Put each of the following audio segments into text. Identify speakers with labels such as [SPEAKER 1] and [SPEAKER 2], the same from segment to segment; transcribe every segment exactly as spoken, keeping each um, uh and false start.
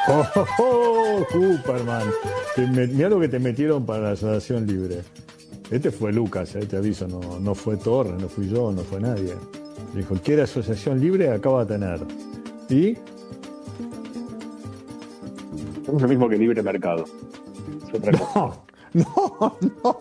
[SPEAKER 1] ¡Oh, oh, oh! Superman! Te me- mirá lo que te metieron para la asociación libre. Este fue Lucas, eh, te aviso, no, no fue Torre, no fui yo, no fue nadie. Dijo, ¿quiere asociación libre? Acaba de tener. Y,
[SPEAKER 2] Es lo mismo que libre mercado, es otra cosa.
[SPEAKER 1] no, no, no.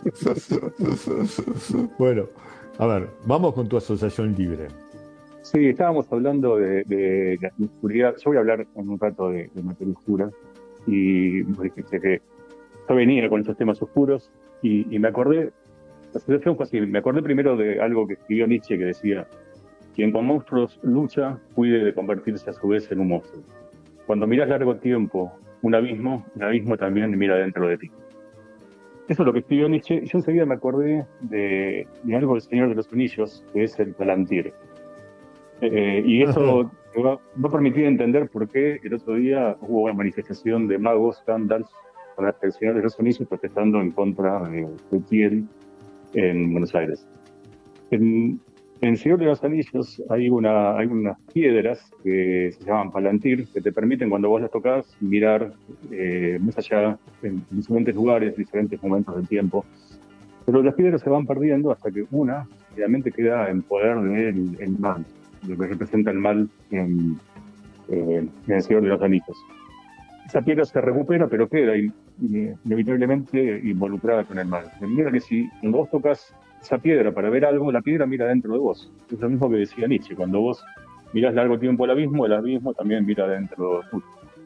[SPEAKER 1] Bueno, a ver, vamos con tu asociación libre.
[SPEAKER 2] Sí, estábamos hablando de, de la oscuridad. Yo voy a hablar en un rato de, de materia oscura. Y vos dijiste que yo venía con esos temas oscuros y, y me acordé, la situación fue así, me acordé primero de algo que escribió Nietzsche que decía, quien con monstruos lucha, cuide de convertirse a su vez en un monstruo. Cuando miras largo tiempo un abismo, el abismo también mira dentro de ti. Eso es lo que escribió Nietzsche, y yo enseguida me acordé de, de algo del Señor de los Anillos, que es el Palantir. Eh, y
[SPEAKER 1] Ajá.
[SPEAKER 2] eso me va, va a permitir entender por qué el otro día hubo una manifestación de magos, Gandalf, con la Señor de los Anillos protestando en contra de, de Kiel en Buenos Aires. En, en el Señor de los Anillos hay, una, hay unas piedras que se llaman Palantir, que te permiten cuando vos las tocas mirar eh, más allá en diferentes lugares, diferentes momentos del tiempo. Pero las piedras se van perdiendo hasta que una realmente queda en poder del el mal, lo que representa el mal en, eh, en el Señor de los Anillos. Esa piedra se recupera, pero queda in- in- inevitablemente involucrada con el mal. De manera que si cuando vos tocas esa piedra para ver algo, la piedra mira dentro de vos. Es lo mismo que decía Nietzsche. Cuando vos mirás largo tiempo el abismo, el abismo también mira dentro tuyo.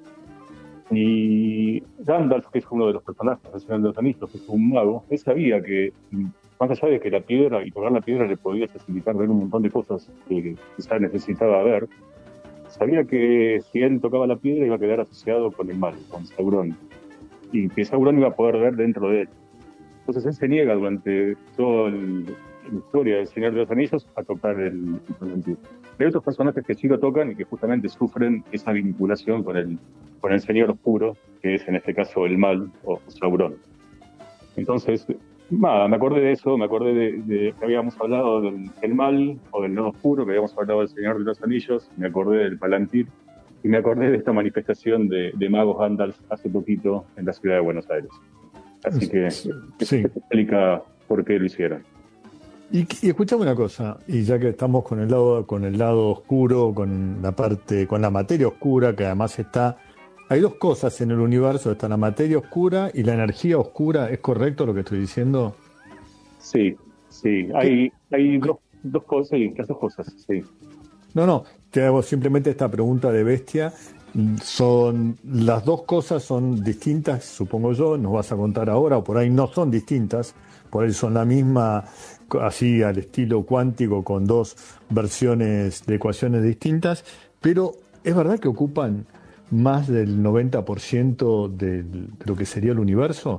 [SPEAKER 2] Y Gandalf, que es uno de los personajes del Señor de los Anillos, que es un mago, él sabía que, más allá de que la piedra y tocar la piedra le podía facilitar ver un montón de cosas que quizás necesitaba ver, sabía que si él tocaba la piedra iba a quedar asociado con el mal, con Sauron, y que Sauron iba a poder ver dentro de él. Entonces él se niega durante toda el- la historia del Señor de los Anillos a tocar el, el Palantir. Hay otros personajes que sí lo tocan y que justamente sufren esa vinculación con el, con el Señor Oscuro, que es en este caso el mal o Sauron. Entonces, nada, me acordé de eso, me acordé de, de que habíamos hablado del, del mal o del lado oscuro, que habíamos hablado del Señor de los Anillos, me acordé del Palantir y me acordé de esta manifestación de, de magos Gandalf hace poquito en la ciudad de Buenos Aires. Así que eso
[SPEAKER 1] Sí.
[SPEAKER 2] explica por qué lo hicieron.
[SPEAKER 1] Y, y escuchame una cosa, y ya que estamos con el lado, con el lado oscuro, con la parte, con la materia oscura, que además está, hay dos cosas en el universo, está la materia oscura y la energía oscura, ¿es correcto lo que estoy diciendo?
[SPEAKER 2] Sí, sí,
[SPEAKER 1] ¿Qué?
[SPEAKER 2] hay, hay
[SPEAKER 1] qué-
[SPEAKER 2] dos, dos cosas, sí, las dos cosas, sí.
[SPEAKER 1] No, no, te hago simplemente esta pregunta de bestia. Son, las dos cosas son distintas, supongo yo, nos vas a contar ahora, o por ahí no son distintas, por ahí son la misma, co- así al estilo cuántico, con dos versiones de ecuaciones distintas, pero es verdad que ocupan más del noventa por ciento del- de lo que sería el universo.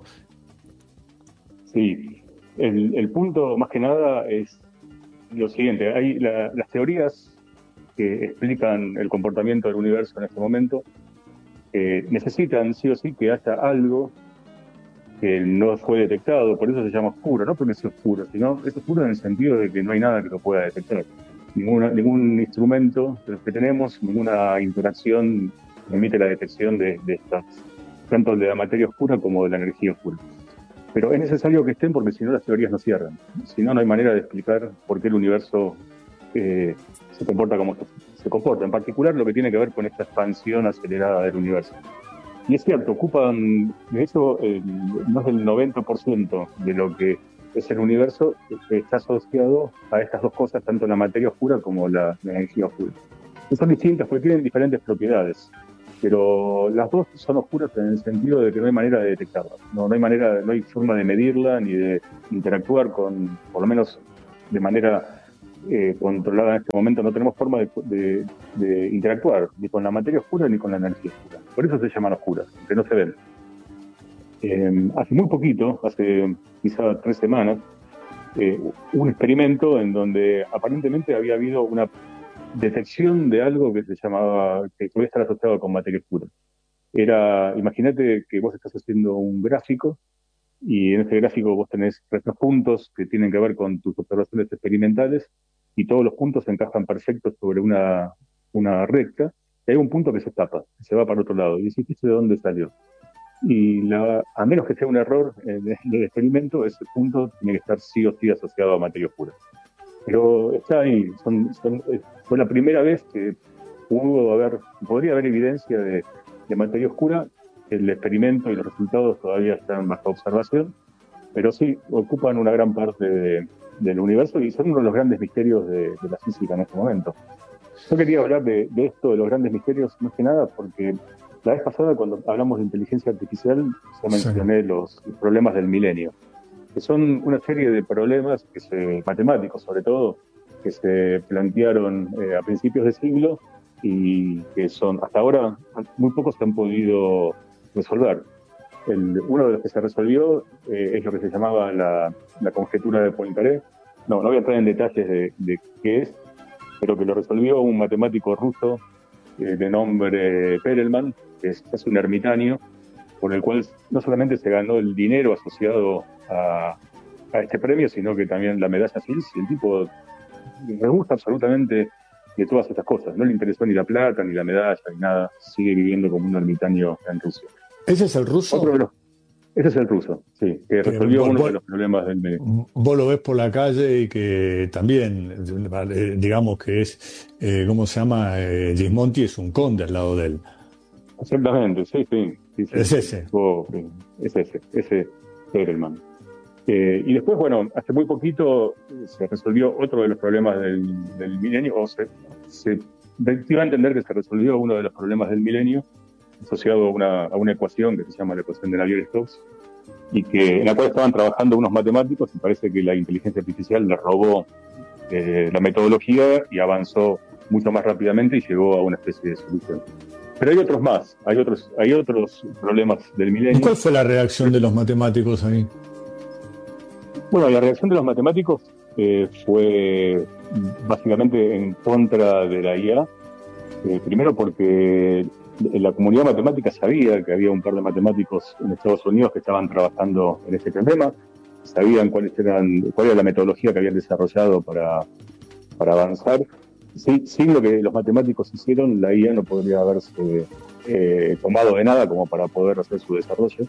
[SPEAKER 2] Sí, el, el punto más que nada es lo siguiente, hay la- las teorías que explican el comportamiento del universo en este momento, eh, necesitan sí o sí que haya algo que no fue detectado, por eso se llama oscuro, no porque sea oscuro, sino es oscuro en el sentido de que no hay nada que lo pueda detectar. Ninguna, ningún instrumento de los que tenemos, ninguna interacción permite la detección de, de estas, tanto de la materia oscura como de la energía oscura. Pero es necesario que estén porque si no las teorías no cierran. Si no, no hay manera de explicar por qué el universo eh, se comporta como se comporta. En particular lo que tiene que ver con esta expansión acelerada del universo. Y es cierto, ocupan, de hecho, el, más del noventa por ciento de lo que es el universo eh, está asociado a estas dos cosas, tanto la materia oscura como la, la energía oscura. Que son distintas porque tienen diferentes propiedades, pero las dos son oscuras en el sentido de que no hay manera de detectarlas. No, no hay manera, no hay forma de medirla ni de interactuar con, por lo menos de manera eh, controlada en este momento, no tenemos forma de, de, de, interactuar ni con la materia oscura ni con la energía oscura. Por eso se llaman oscuras, que no se ven. Eh, hace muy poquito, hace quizá tres semanas, eh, un experimento en donde aparentemente había habido una detección de algo que se llamaba, que puede estar asociado con materia oscura. Era, imagínate que vos estás haciendo un gráfico y en ese gráfico vos tenés estos puntos que tienen que ver con tus observaciones experimentales y todos los puntos se encajan perfectos sobre una, una recta hay un punto que se escapa, se va para otro lado, y decís, ¿esto de dónde salió? Y la, a menos que sea un error en el experimento, ese punto tiene que estar sí o sí asociado a materia oscura. Pero está ahí, son, son, fue la primera vez que pudo haber, podría haber evidencia de, de materia oscura. El experimento y los resultados todavía están bajo observación, pero sí ocupan una gran parte de, del universo y son uno de los grandes misterios de, de la física en este momento. Yo quería hablar de, de esto, de los grandes misterios, más que nada porque la vez pasada, cuando hablamos de inteligencia artificial, yo mencioné sí. los, los problemas del milenio, que son una serie de problemas que se, matemáticos sobre todo, que se plantearon eh, a principios de siglo y que son, hasta ahora, muy pocos se han podido resolver. El, uno de los que se resolvió eh, es lo que se llamaba la, la conjetura de Poincaré. No, no voy a entrar en detalles de, de qué es, pero que lo resolvió un matemático ruso eh, de nombre Perelman, que es, es un ermitaño, por el cual no solamente se ganó el dinero asociado a, a este premio, sino que también la medalla Fields, y el tipo le gusta absolutamente de todas estas cosas. No le interesó ni la plata, ni la medalla, ni nada. Sigue viviendo como un ermitaño en Rusia.
[SPEAKER 1] ¿Ese es el ruso?
[SPEAKER 2] Otro de los, ese es el ruso, sí, que resolvió vos, uno vos, de los problemas del medio.
[SPEAKER 1] Vos lo ves por la calle y que también, digamos que es, eh, ¿cómo se llama? Eh, Gismonti es un conde al lado de él.
[SPEAKER 2] Exactamente, sí, sí. sí, sí
[SPEAKER 1] es
[SPEAKER 2] sí,
[SPEAKER 1] ese.
[SPEAKER 2] Oh, sí, es ese, ese Perelman. Eh, y después, bueno, hace muy poquito se resolvió otro de los problemas del, del milenio, o se, se dio a entender que se resolvió uno de los problemas del milenio, asociado a una, a una ecuación que se llama la ecuación de Navier-Stokes, y que, en la cual estaban trabajando unos matemáticos y parece que la inteligencia artificial le robó eh, la metodología y avanzó mucho más rápidamente y llegó a una especie de solución. Pero hay otros más, hay otros, hay otros problemas del milenio.
[SPEAKER 1] ¿Y cuál fue la reacción de los matemáticos ahí?
[SPEAKER 2] Bueno, la reacción de los matemáticos eh, fue básicamente en contra de la I A. Eh, primero porque la comunidad matemática sabía que había un par de matemáticos en Estados Unidos que estaban trabajando en ese problema, sabían cuáles eran, cuál era la metodología que habían desarrollado para, para avanzar. Sí, sin lo que los matemáticos hicieron, la I A no podría haberse eh, tomado de nada como para poder hacer su desarrollo.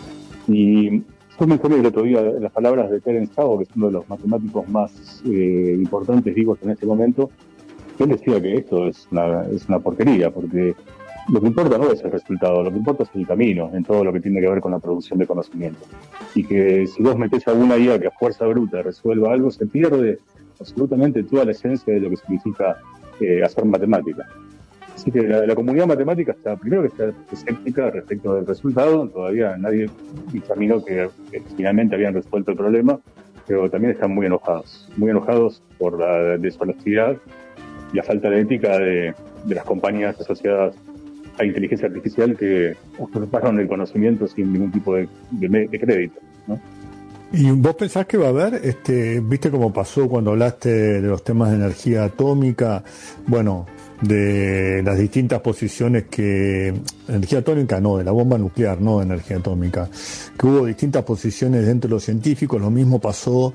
[SPEAKER 2] Y yo mencioné el otro día las palabras de Terence Tao, que es uno de los matemáticos más eh, importantes vivos en este momento. Él decía que esto es una, es una porquería, porque lo que importa no es el resultado, lo que importa es el camino en todo lo que tiene que ver con la producción de conocimiento. Y que si vos metés a una I A que a fuerza bruta resuelva algo, se pierde absolutamente toda la esencia de lo que significa eh, hacer matemática. Así que la, la comunidad matemática está, primero que está escéptica respecto del resultado, todavía nadie dictaminó que, que finalmente habían resuelto el problema, pero también están muy enojados, muy enojados por la deshonestidad y la falta de ética de, de las compañías asociadas a inteligencia artificial que usurparon el conocimiento sin ningún tipo de, de, de crédito, ¿no?
[SPEAKER 1] ¿Y vos pensás que va a haber, este, viste cómo pasó cuando hablaste de los temas de energía atómica, bueno, de las distintas posiciones que, energía atómica no, de la bomba nuclear, no de energía atómica, que hubo distintas posiciones dentro de los científicos, lo mismo pasó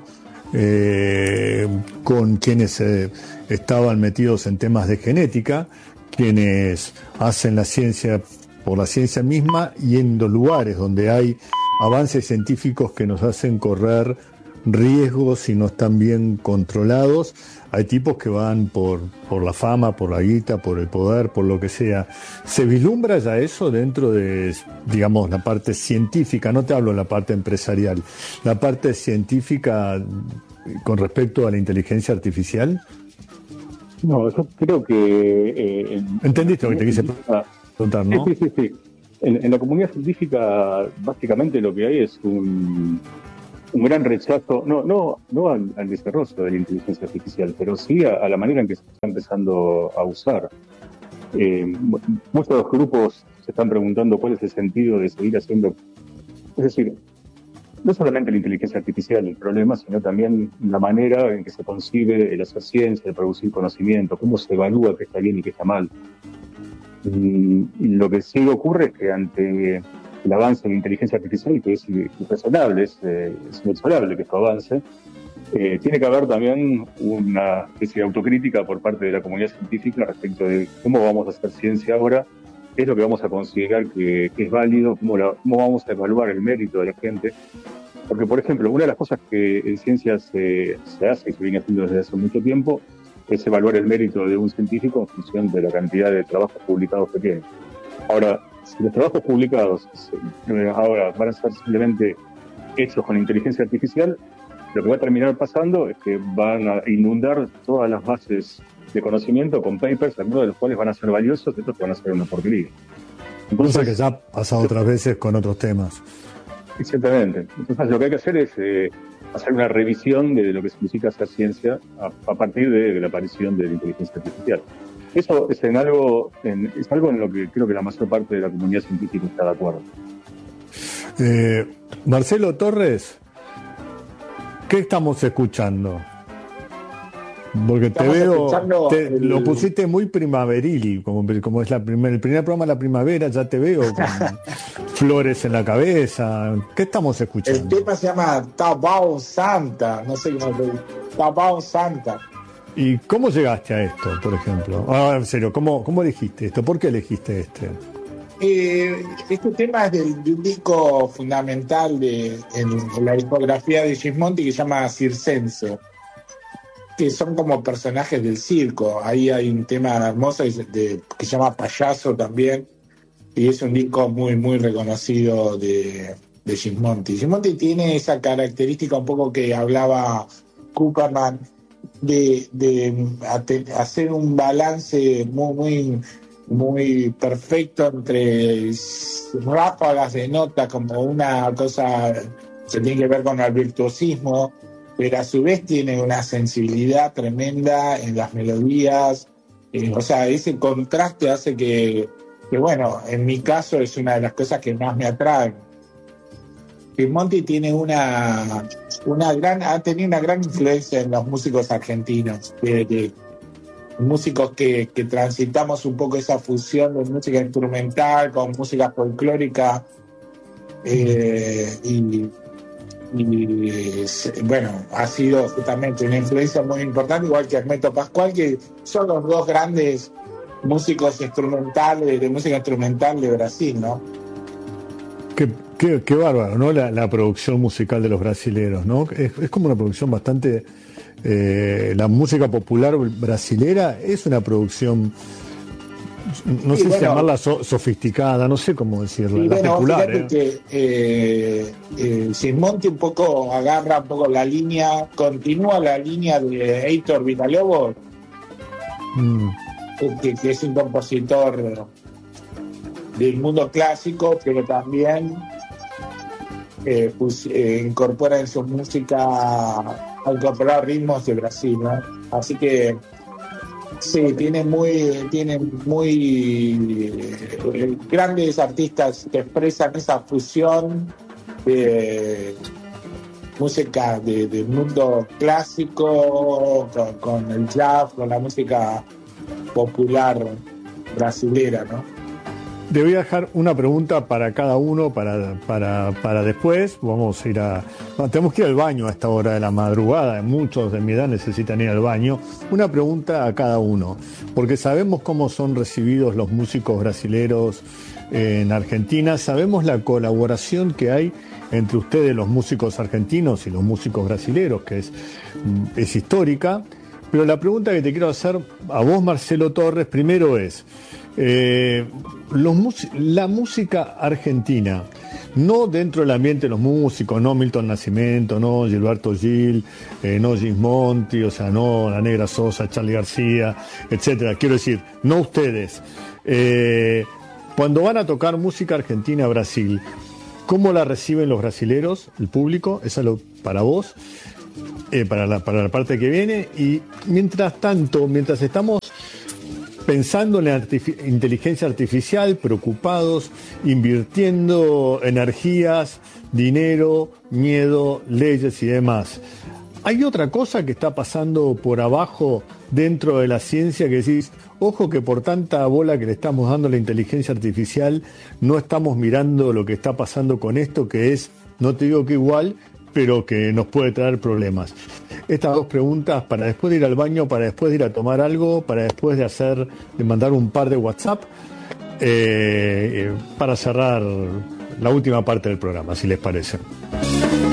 [SPEAKER 1] eh, con quienes eh, estaban metidos en temas de genética, quienes hacen la ciencia por la ciencia misma y en los lugares donde hay avances científicos que nos hacen correr riesgos si no están bien controlados. Hay tipos que van por, por la fama, por la guita, por el poder, por lo que sea. ¿Se vislumbra ya eso dentro de, digamos, la parte científica? No te hablo de la parte empresarial, la parte científica con respecto a la inteligencia artificial.
[SPEAKER 2] No, yo creo que... Eh, en,
[SPEAKER 1] ¿Entendiste lo que te quise preguntar, no?
[SPEAKER 2] Sí, sí, sí. En, en la comunidad científica, básicamente lo que hay es un, un gran rechazo, no, no, no al, al desarrollo de la inteligencia artificial, pero sí a, a la manera en que se está empezando a usar. Eh, muchos de los grupos se están preguntando cuál es el sentido de seguir haciendo. Es decir, no solamente la inteligencia artificial el problema, sino también la manera en que se concibe el hacer ciencia, el producir conocimiento, cómo se evalúa qué está bien y qué está mal. Y, y lo que sí ocurre es que ante el avance de la inteligencia artificial, que es irrazonable, es, eh, es inexorable que esto avance, Eh, tiene que haber también una especie de autocrítica por parte de la comunidad científica respecto de cómo vamos a hacer ciencia ahora, qué es lo que vamos a considerar que, que es válido, cómo, la, cómo vamos a evaluar el mérito de la gente. Porque, por ejemplo, una de las cosas que en ciencia se, se hace y se viene haciendo desde hace mucho tiempo es evaluar el mérito de un científico en función de la cantidad de trabajos publicados que tiene. Ahora, si los trabajos publicados ahora van a ser simplemente hechos con inteligencia artificial, lo que va a terminar pasando es que van a inundar todas las bases de conocimiento con papers, algunos de los cuales van a ser valiosos y otros van a ser una porquería.
[SPEAKER 1] Entonces, cosa que ya ha pasado otras veces con otros temas.
[SPEAKER 2] Exactamente. Entonces lo que hay que hacer es eh, hacer una revisión de lo que significa hacer ciencia a, a partir de, de la aparición de la inteligencia artificial. Eso es, en algo, en, es algo en lo que creo que la mayor parte de la comunidad científica está de acuerdo.
[SPEAKER 1] Eh, Marcelo Torres, ¿qué estamos escuchando? Porque te estamos veo, te, el... lo pusiste muy primaveril, como, como es la primer, el primer programa de la primavera, ya te veo con flores en la cabeza. ¿Qué estamos escuchando?
[SPEAKER 3] El tema se llama Tabao Santa, no sé cómo se dice, Tabao Santa.
[SPEAKER 1] ¿Y cómo llegaste a esto, por ejemplo? Ah, en serio, ¿cómo, cómo elegiste esto? ¿Por qué elegiste este?
[SPEAKER 3] Eh, este tema es del, de un disco fundamental de, en, en la discografía de Gismonti que se llama Circenso, que son como personajes del circo. Ahí hay un tema hermoso de, de, que se llama Payaso también, y es un disco muy, muy reconocido de, de Gismonti. Gismonti tiene esa característica un poco que hablaba Cooperman, de, de hacer un balance muy, muy, muy perfecto entre ráfagas de nota, como una cosa que tiene que ver con el virtuosismo, pero a su vez tiene una sensibilidad tremenda en las melodías. Eh, o sea, ese contraste hace que, que, bueno, en mi caso es una de las cosas que más me atraen. Gismonti tiene una, una gran, ha tenido una gran influencia en los músicos argentinos, de, de músicos que, que transitamos un poco esa fusión de música instrumental con música folclórica, eh, y Y bueno, ha sido justamente una influencia muy importante, igual que Hermeto Pascual, que son los dos grandes músicos instrumentales, de música instrumental de Brasil, ¿no?
[SPEAKER 1] Qué, qué, qué bárbaro, ¿no? La, la producción musical de los brasileros, ¿no? Es, es como una producción bastante... Eh, la música popular brasilera es una producción... No sí, sé bueno, si llamarla so, sofisticada, no sé cómo decirla,
[SPEAKER 3] sí,
[SPEAKER 1] la
[SPEAKER 3] bueno,
[SPEAKER 1] secular.
[SPEAKER 3] Fíjate ¿eh? que eh, eh, Gismonti un poco agarra un poco la línea, continúa la línea de Heitor Villa-Lobos, mm. que, que es un compositor del mundo clásico, pero también eh, pues, eh, incorpora en su música, a incorporar ritmos de Brasil, ¿no? Así que sí, tiene muy, tiene muy eh, grandes artistas que expresan esa fusión de música del de mundo clásico con, con el jazz, con la música popular brasilera, ¿no?
[SPEAKER 1] Te voy a dejar una pregunta para cada uno, para, para, para después. Vamos a ir a... No, tenemos que ir al baño a esta hora de la madrugada. Muchos de mi edad necesitan ir al baño. Una pregunta a cada uno, porque sabemos cómo son recibidos los músicos brasileros en Argentina. Sabemos la colaboración que hay entre ustedes, los músicos argentinos, y los músicos brasileros, que es, es histórica. Pero la pregunta que te quiero hacer a vos, Marcelo Torres, primero es... Eh, los, la música argentina, no dentro del ambiente de los músicos, no Milton Nascimento, no Gilberto Gil, eh, no Gismonti, o sea, no La Negra Sosa, Charly García, etcétera. Quiero decir, no ustedes. Eh, cuando van a tocar música argentina a Brasil, ¿cómo la reciben los brasileros, el público? Eso es lo para vos, eh, para, la, para la parte que viene. Y mientras tanto, mientras estamos pensando en la artific- inteligencia artificial, preocupados, invirtiendo energías, dinero, miedo, leyes y demás. Hay otra cosa que está pasando por abajo dentro de la ciencia que decís, ojo que por tanta bola que le estamos dando a la inteligencia artificial, no estamos mirando lo que está pasando con esto, que es, no te digo que igual, pero que nos puede traer problemas. Estas dos preguntas para después de ir al baño, para después de ir a tomar algo, para después de hacer, de mandar un par de WhatsApp, eh, para cerrar la última parte del programa, si les parece.